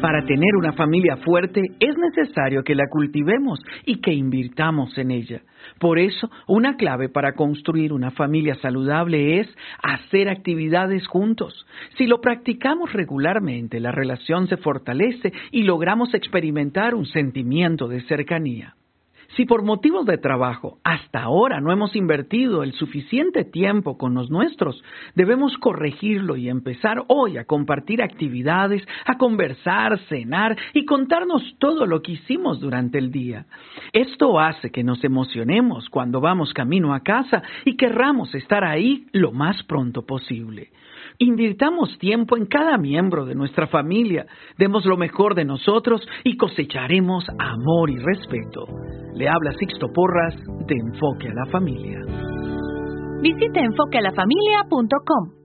Para tener una familia fuerte es necesario que la cultivemos y que invirtamos en ella. Por eso, una clave para construir una familia saludable es hacer actividades juntos. Si lo practicamos regularmente, la relación se fortalece y logramos experimentar un sentimiento de cercanía. Si por motivos de trabajo hasta ahora no hemos invertido el suficiente tiempo con los nuestros, debemos corregirlo y empezar hoy a compartir actividades, a conversar, cenar y contarnos todo lo que hicimos durante el día. Esto hace que nos emocionemos cuando vamos camino a casa y querramos estar ahí lo más pronto posible. Invirtamos tiempo en cada miembro de nuestra familia, demos lo mejor de nosotros y cosecharemos amor y respeto. Le habla Sixto Porras de Enfoque a la Familia. Visite enfoquealafamilia.com.